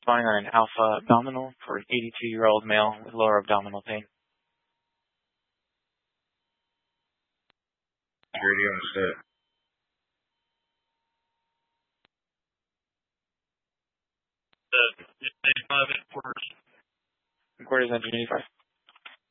Spying on an alpha abdominal for an 82-year-old male with lower abdominal pain. Radio on set. Quarters 1985.